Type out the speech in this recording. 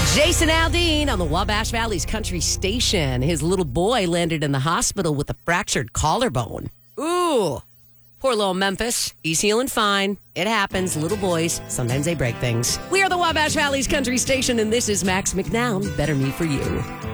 Jason Aldean on the Wabash Valley's country station. His little boy landed in the hospital with a fractured collarbone. Ooh. Poor little Memphis. He's healing fine. It happens. Little boys, sometimes they break things. We are the Wabash Valley's country station, and this is Max McNown. Better Me For You.